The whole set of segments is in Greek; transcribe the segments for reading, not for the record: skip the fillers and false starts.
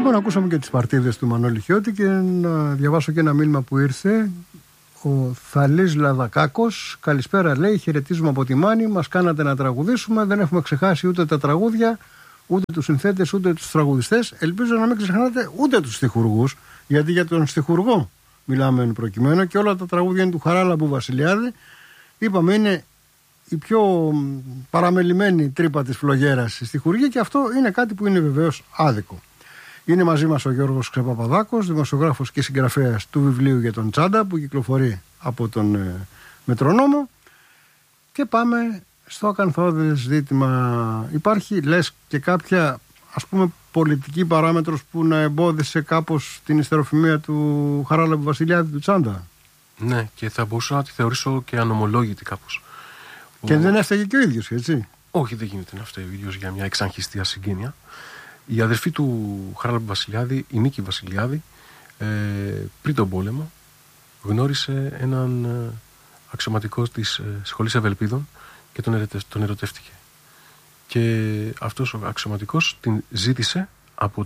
Λοιπόν, ακούσαμε και τις παρτίδες του Μανώλη Χιώτη και να διαβάσω και ένα μήνυμα που ήρθε. Ο Θαλής Λαδακάκος, καλησπέρα, λέει, χαιρετίζουμε από τη Μάνη, μας κάνατε να τραγουδήσουμε, δεν έχουμε ξεχάσει ούτε τα τραγούδια, ούτε τους συνθέτες, ούτε τους τραγουδιστές. Ελπίζω να μην ξεχνάτε ούτε τους στιχουργούς, γιατί για τον στιχουργό μιλάμε εν προκειμένου και όλα τα τραγούδια είναι του Χαράλαμπου Βασιλιάδη. Είπαμε, είναι η πιο παραμελημένη τρύπα της φλογέρας στη στιχουργία και αυτό είναι κάτι που είναι βεβαίως άδικο. Είναι μαζί μας ο Γιώργος Ξεπαπαδάκος, δημοσιογράφος και συγγραφέας του βιβλίου για τον Τσάντα που κυκλοφορεί από τον Μετρονόμο, και πάμε στο ακαθόδες ζήτημα. Υπάρχει, λες, και κάποια, ας πούμε, πολιτική παράμετρος που να εμπόδισε κάπως την ιστεροφημία του Χαράλαμπου Βασιλιάδη του Τσάντα? Ναι, και θα μπορούσα να τη θεωρήσω και ανομολόγητη κάπως. Και δεν έφταιγε και ο ίδιος, έτσι? Όχι, δεν γίνεται να φταίει ο ίδιος για μια εξαγχιστία συγγένεια. Η αδερφή του Χαράλαμπου Βασιλιάδη, η Νίκη Βασιλιάδη, πριν τον πόλεμο γνώρισε έναν αξιωματικό της Σχολής Ευελπίδων και τον ερωτεύτηκε. Και αυτός ο αξιωματικός την ζήτησε από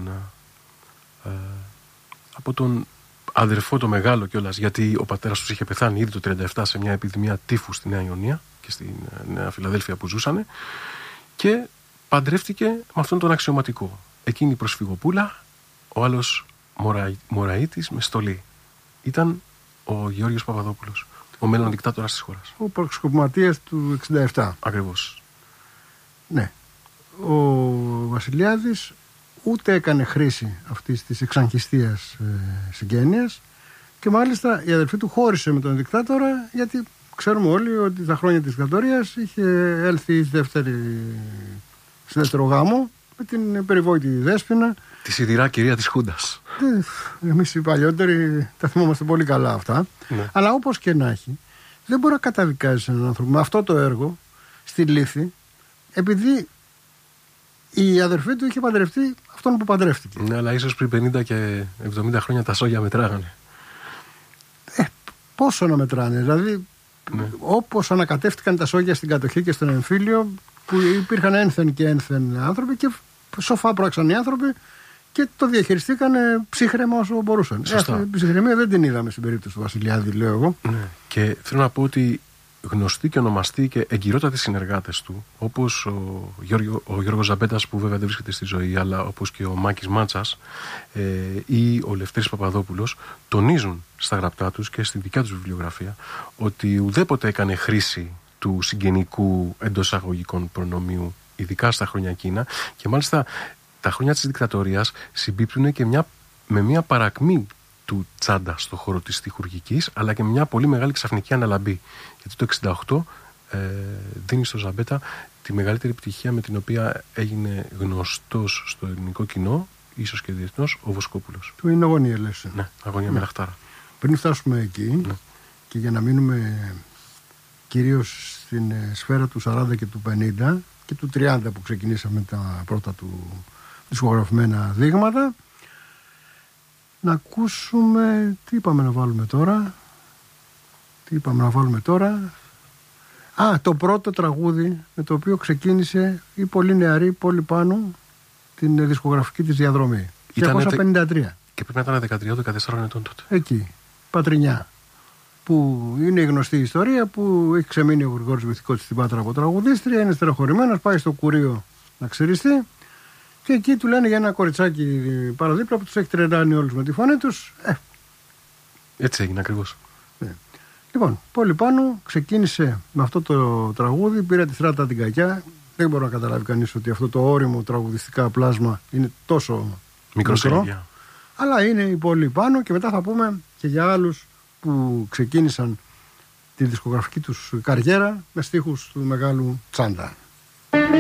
τον αδερφό το μεγάλο κιόλας, γιατί ο πατέρας τους είχε πεθάνει ήδη το 1937 σε μια επιδημία τύφου στη Νέα Ιωνία και στη Νέα Φιλαδέλφια που ζούσανε, και παντρεύτηκε με αυτόν τον αξιωματικό. Εκείνη η προσφυγοπούλα, ο άλλος μωραΐτης με στολή. Ήταν ο Γεώργιος Παπαδόπουλος, ο μέλλον δικτάτορας της χώρας. Ο προσκοπηματίας του 67. Ακριβώς. Ναι. Ο Βασιλιάδης ούτε έκανε χρήση αυτής της εξαγχιστίας συγγένειας, και μάλιστα η αδερφή του χώρισε με τον δικτάτορα, γιατί ξέρουμε όλοι ότι τα χρόνια της δικτατορίας είχε έλθει στη δεύτερο γάμο με την περιβόητη Δέσποινα, τη σιδηρά κυρία της Χούντας. Εμείς οι παλιότεροι τα θυμόμαστε πολύ καλά αυτά. Ναι. Αλλά όπως και να έχει, δεν μπορεί να καταδικάζει έναν άνθρωπο με αυτό το έργο στη λύθη, επειδή η αδερφή του είχε παντρευτεί αυτόν που παντρεύτηκε. Ναι, αλλά ίσως πριν 50 και 70 χρόνια τα σόγια μετράγανε. Πόσο να μετράνε, δηλαδή, ναι. Όπως ανακατεύτηκαν τα σόγια στην κατοχή και στον εμφύλιο, που υπήρχαν ένθεν και ένθεν άνθρωποι και σοφά πράξαν οι άνθρωποι και το διαχειριστήκανε ψύχρεμα όσο μπορούσαν. Αυτή η ψυχραιμία δεν την είδαμε στην περίπτωση του Βασιλιάδη, λέω εγώ. Ναι. Και θέλω να πω ότι γνωστοί και ονομαστοί και εγκυρότατοι συνεργάτες του, όπως ο Γιώργος Ζαμπέτας, που βέβαια δεν βρίσκεται στη ζωή, αλλά όπως και ο Μάκης Μάτσας ή ο Λευτέρης Παπαδόπουλος, τονίζουν στα γραπτά τους και στη δικιά τους βιβλιογραφία ότι ουδέποτε έκανε χρήση του συγγενικού εντός αγωγικών προνομίου, ειδικά στα χρόνια εκείνα, και μάλιστα τα χρόνια της δικτατορίας συμπίπτουν και με μια παρακμή του Τσάντα στο χώρο της στιχουργικής, αλλά και μια πολύ μεγάλη ξαφνική αναλαμπή. Γιατί το 1968 δίνει στο Ζαμπέτα τη μεγαλύτερη επιτυχία με την οποία έγινε γνωστός στο ελληνικό κοινό, ίσως και διεθνώς, ο Βοσκόπουλος. Του είναι αγωνία, λες. Ναι, αγωνία με λαχτάρα. Πριν φτάσουμε εκεί, ναι, και για να μείνουμε κυρίως στην σφαίρα του 40 και του 50 και του 30 που ξεκινήσαμε τα πρώτα του δισκογραφημένα δείγματα, να ακούσουμε, τι είπαμε να βάλουμε τώρα. Το πρώτο τραγούδι με το οποίο ξεκίνησε η πολύ νεαρή Πόλη Πάνου την δισκογραφική της διαδρομή. 1953. Και πρέπει να ήταν 13-14 ετών τότε. Εκεί, Πατρινιά, που είναι η γνωστή ιστορία που έχει ξεμείνει ο Γρηγόρης Βυθικότης στην Πάτρα από τραγουδίστρια, είναι στεροχωρημένος, πάει στο κουρίο να ξεριστεί. Και εκεί του λένε για ένα κοριτσάκι παραδίπλα που τους έχει τρελάνει όλους με τη φωνή τους. Έτσι έγινε ακριβώς. Ναι. Λοιπόν, Πόλη Πάνου ξεκίνησε με αυτό το τραγούδι, πήρε τη στράτα την κακιά. Δεν μπορεί να καταλάβει κανείς ότι αυτό το όριμο τραγουδιστικά πλάσμα είναι τόσο μικρό. Αλλά είναι η Πόλη Πάνου, και μετά θα πούμε και για άλλους που ξεκίνησαν τη δισκογραφική τους καριέρα με στίχους του μεγάλου Τσάντα.